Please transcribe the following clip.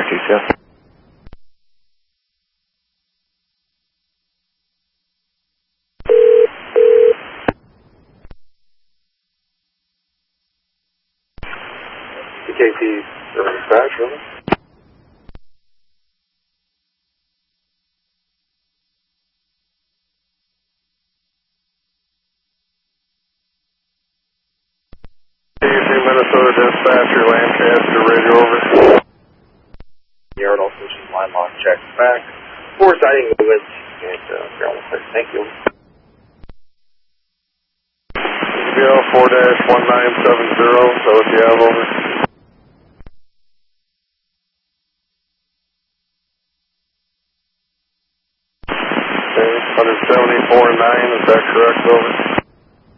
Contact UCS. BKP dispatch, really? Minnesota dispatcher, Lancaster, radio over. Yard all switching line lock check back. 4 sighting movements and ground effect. Thank you. CBL 4-1970, so what do you have over? Okay, 174.9, is that correct, over?